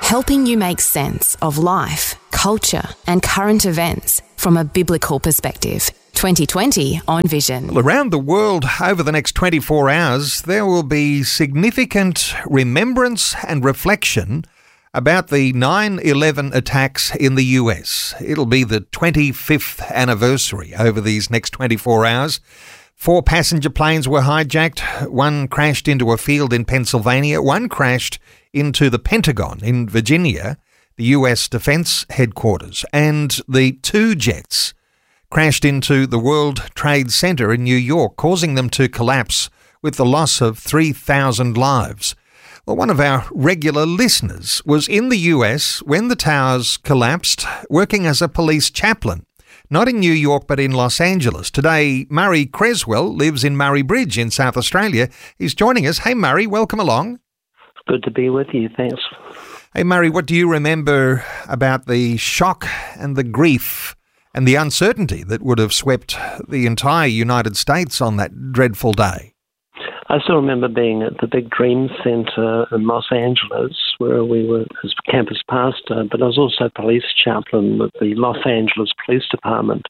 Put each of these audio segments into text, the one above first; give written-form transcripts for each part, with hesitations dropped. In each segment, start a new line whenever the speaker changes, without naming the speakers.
helping you make sense of life, culture and current events from a biblical perspective. 2020 on Vision.
Well, around the world over the next 24 hours, there will be significant remembrance and reflection about the 9/11 attacks in the US. It'll be the 25th anniversary over these next 24 hours. 4 passenger planes were hijacked. 1 crashed into a field in Pennsylvania. 1 crashed into the Pentagon in Virginia, the US Defense Headquarters. And the 2 jets crashed into the World Trade Center in New York, causing them to collapse with the loss of 3,000 lives. Well, one of our regular listeners was in the US when the towers collapsed, working as a police chaplain. Not in New York, but in Los Angeles. Today, Murray Creswell lives in Murray Bridge in South Australia. He's joining us. Hey, Murray, welcome along.
Good to be with you, thanks.
Hey, Murray, what do you remember about the shock and the grief and the uncertainty that would have swept the entire United States on that dreadful day?
I still remember being at the big Dream Center in Los Angeles, where we were as campus pastor, but I was also police chaplain with the Los Angeles Police Department.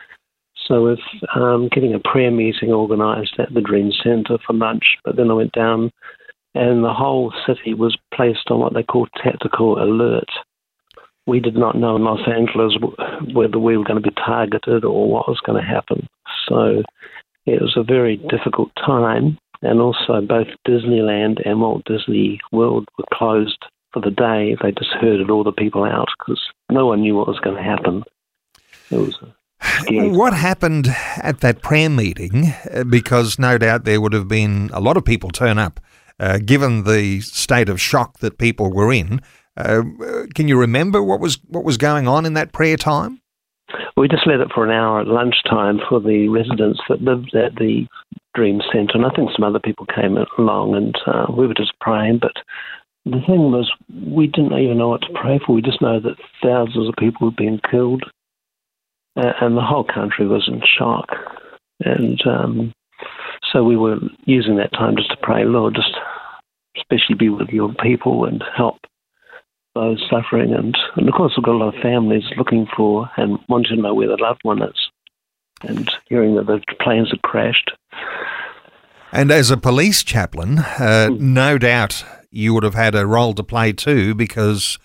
So with getting a prayer meeting organised at the Dream Center for lunch, but then I went down and the whole city was placed on what they call tactical alert. We did not know in Los Angeles whether we were going to be targeted or what was going to happen. So it was a very difficult time. And also both Disneyland and Walt Disney World were closed for the day. They just herded all the people out because no one knew what was going to happen. It was scary.
What happened at that prayer meeting? Because no doubt there would have been a lot of people turn up, given the state of shock that people were in. Can you remember what was going on in that prayer time?
We just let it for an hour at lunchtime for the residents that lived at the Dream Center, and I think some other people came along, and we were just praying. But the thing was, we didn't even know what to pray for. We just know that thousands of people had been killed, and the whole country was in shock. And so we were using that time just to pray, Lord, just especially be with your people and help those suffering. And of course, we've got a lot of families looking for and wanting to know where their loved one is, and hearing that the planes had crashed.
And as a police chaplain, no doubt you would have had a role to play too, because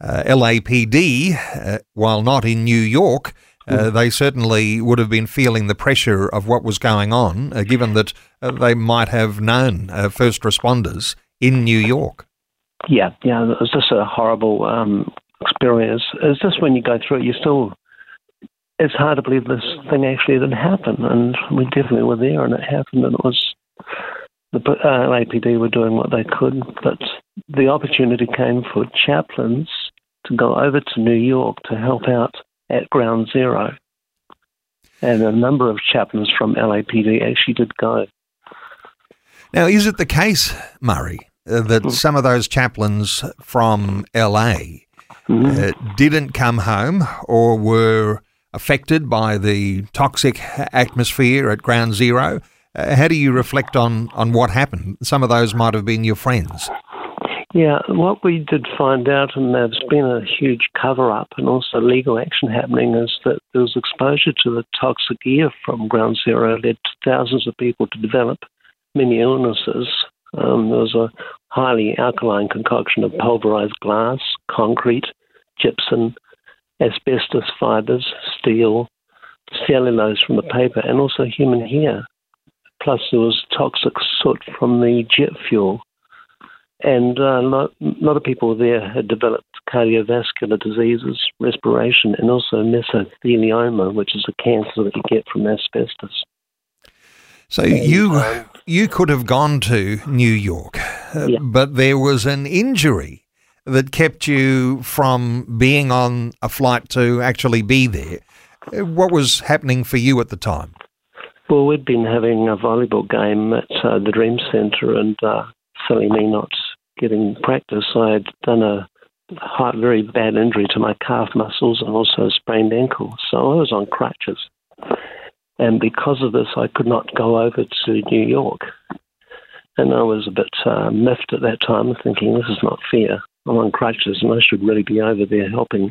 LAPD, while not in New York, they certainly would have been feeling the pressure of what was going on, given that they might have known first responders in New York.
Yeah, it was just a horrible experience. It's just when you go through it, it's hard to believe this thing actually did happen, and we definitely were there, and it happened, and it was the LAPD were doing what they could, but the opportunity came for chaplains to go over to New York to help out at Ground Zero, and a number of chaplains from LAPD actually did go.
Now, is it the case, Murray, that some of those chaplains from LA didn't come home or were affected by the toxic atmosphere at Ground Zero? How do you reflect on what happened? Some of those might have been your friends.
Yeah, what we did find out, and there's been a huge cover-up and also legal action happening, is that there was exposure to the toxic air from Ground Zero led to thousands of people to develop many illnesses. There was a highly alkaline concoction of pulverized glass, concrete, gypsum, asbestos fibers, steel, cellulose from the paper, and also human hair. Plus there was toxic soot from the jet fuel. And a lot of people there had developed cardiovascular diseases, respiration, and also mesothelioma, which is a cancer that you get from asbestos.
So you could have gone to New York, but there was an injury that kept you from being on a flight to actually be there. What was happening for you at the time?
Well, we'd been having a volleyball game at the Dream Center, and silly me not getting practice. I had done a very bad injury to my calf muscles and also a sprained ankle, so I was on crutches. And because of this, I could not go over to New York. And I was a bit miffed at that time, thinking this is not fair. I'm on crutches and I should really be over there helping.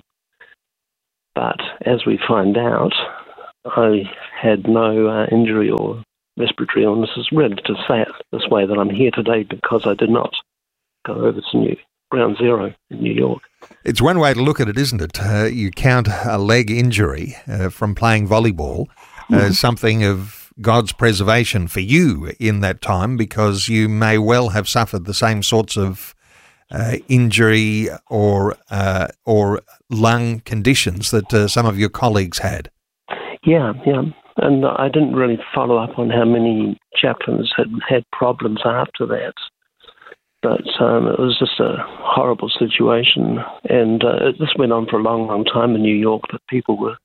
But as we find out, I had no injury or respiratory illnesses. Really, to say it this way, that I'm here today because I did not go over to Ground Zero in New York.
It's one way to look at it, isn't it? You count a leg injury from playing volleyball as something of God's preservation for you in that time, because you may well have suffered the same sorts of injury or lung conditions that some of your colleagues had.
Yeah. And I didn't really follow up on how many chaplains had problems after that. But it was just a horrible situation. And this went on for a long, long time in New York, that people were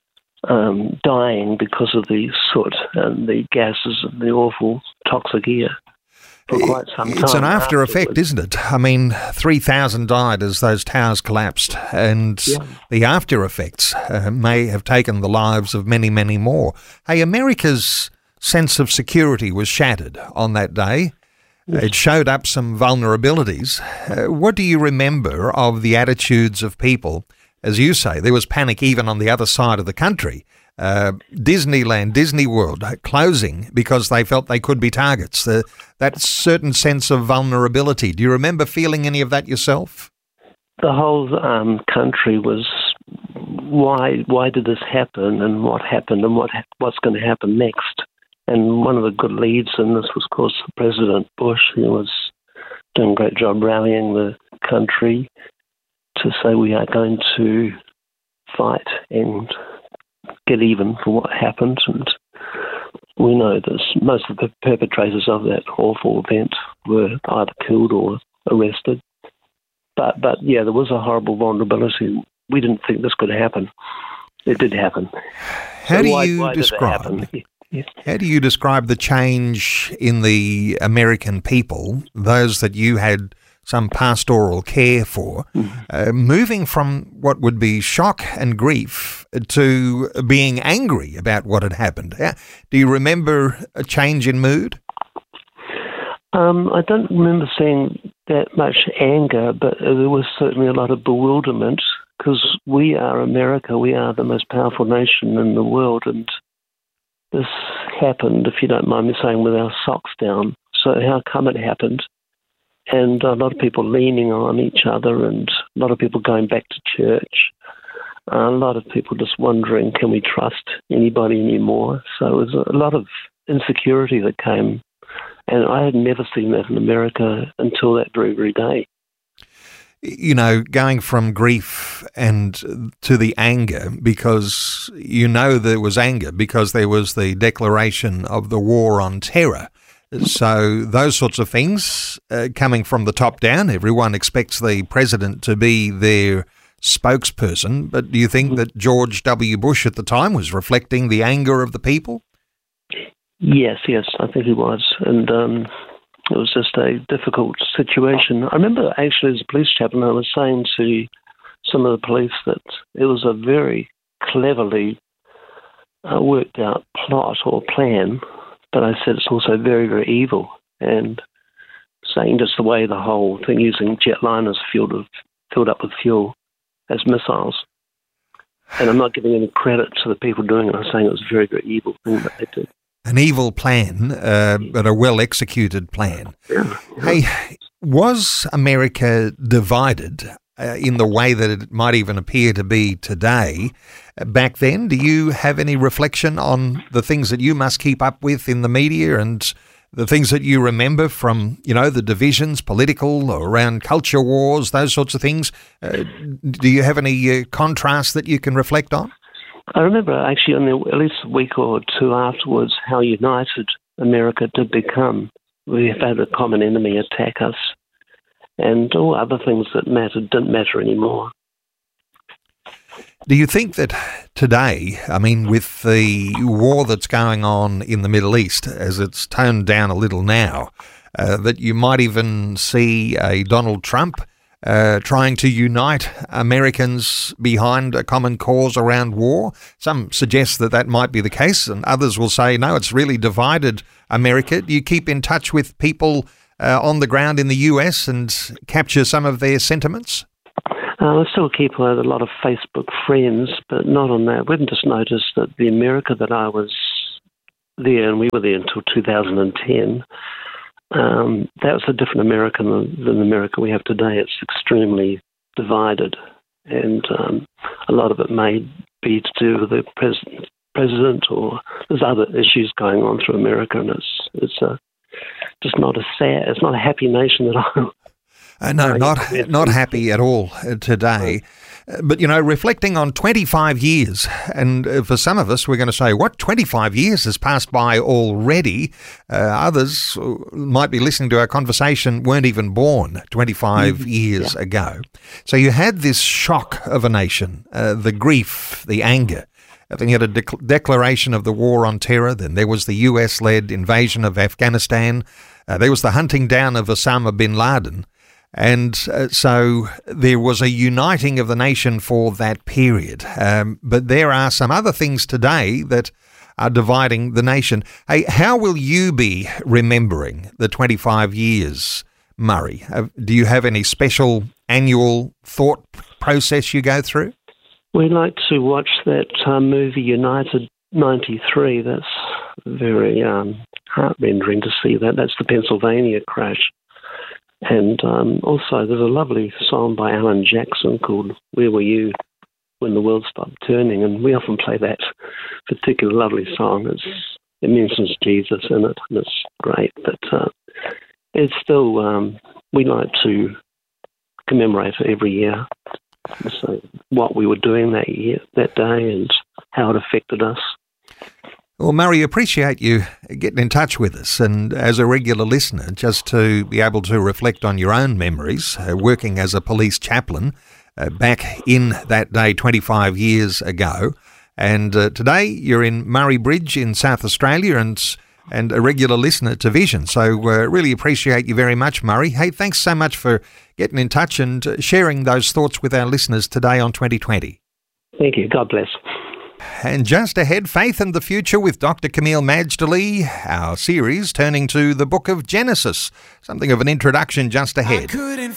dying because of the soot and the gases and the awful toxic air for quite some time.
It's an after effect, isn't it? I mean, 3,000 died as those towers collapsed, and the after effects may have taken the lives of many, many more. Hey, America's sense of security was shattered on that day. It showed up some vulnerabilities. What do you remember of the attitudes of people? As you say, there was panic even on the other side of the country. Disneyland, Disney World closing because they felt they could be targets. That certain sense of vulnerability. Do you remember feeling any of that yourself?
The whole country was, why did this happen, and what happened, and what's going to happen next? And one of the good leads in this was, of course, President Bush. He was doing a great job rallying the country to say we are going to fight and get even for what happened. And we know that most of the perpetrators of that awful event were either killed or arrested. But yeah, there was a horrible vulnerability. We didn't think this could happen. It did happen.
How do you describe?
Yeah.
How do you describe the change in the American people, those that you had some pastoral care for, moving from what would be shock and grief to being angry about what had happened? Do you remember a change in mood?
I don't remember seeing that much anger, but there was certainly a lot of bewilderment, because we are America. We are the most powerful nation in the world, and this happened, if you don't mind me saying, with our socks down. So how come it happened? And a lot of people leaning on each other, and a lot of people going back to church. A lot of people just wondering, can we trust anybody anymore? So it was a lot of insecurity that came. And I had never seen that in America until that very, very day.
You know, going from grief and to the anger, because you know there was anger because there was the declaration of the war on terror. So those sorts of things coming from the top down, everyone expects the president to be their spokesperson. But do you think that George W. Bush at the time was reflecting the anger of the people?
Yes, I think he was. And it was just a difficult situation. I remember actually as a police chaplain, I was saying to some of the police that it was a very cleverly worked out plot or plan, but I said it's also very, very evil. And saying just the way the whole thing, using jetliners filled up with fuel as missiles. And I'm not giving any credit to the people doing it. I'm saying it was a very, very evil thing that they did.
An evil plan, but a well-executed plan.
Yeah.
Hey, was America divided in the way that it might even appear to be today back then? Do you have any reflection on the things that you must keep up with in the media and the things that you remember from, you know, the divisions, political or around culture wars, those sorts of things? Do you have any contrast that you can reflect on?
I remember actually at least a week or two afterwards how united America did become. We had a common enemy attack us, and all other things that mattered didn't matter anymore.
Do you think that today, I mean, with the war that's going on in the Middle East, as it's toned down a little now, that you might even see a Donald Trump trying to unite Americans behind a common cause around war? Some suggest that might be the case, and others will say, no, it's really divided America. Do you keep in touch with people on the ground in the US and capture some of their sentiments?
I still keep a lot of Facebook friends, but not on that. We've just noticed that the America that I was there, and we were there until 2010, that was a different America than the America we have today. It's extremely divided, and a lot of it may be to do with the president, or there's other issues going on through America, and it's just not it's not a happy nation that
No, not happy at all today. But, reflecting on 25 years, and for some of us, we're going to say, what, 25 years has passed by already? Others might be listening to our conversation, weren't even born 25 years ago. So you had this shock of a nation, the grief, the anger. Then you had a declaration of the war on terror. Then there was the US-led invasion of Afghanistan. There was the hunting down of Osama bin Laden. And so there was a uniting of the nation for that period. But there are some other things today that are dividing the nation. Hey, how will you be remembering the 25 years, Murray? Do you have any special annual thought process you go through?
We like to watch that movie United 93. That's very heart-rendering to see that. That's the Pennsylvania crash. And also there's a lovely song by Alan Jackson called Where Were You When the World Stopped Turning? And we often play that particular lovely song. It mentions Jesus in it, and it's great. But it's still, we like to commemorate it every year. So what we were doing that day, and how it affected us.
Well, Murray, appreciate you getting in touch with us, and as a regular listener, just to be able to reflect on your own memories, working as a police chaplain back in that day 25 years ago. And today you're in Murray Bridge in South Australia and a regular listener to Vision. So really appreciate you very much, Murray. Hey, thanks so much for getting in touch and sharing those thoughts with our listeners today on 2020.
Thank you. God bless.
And just ahead, Faith and the Future with Dr. Camille Majdali, our series turning to the book of Genesis. Something of an introduction just ahead.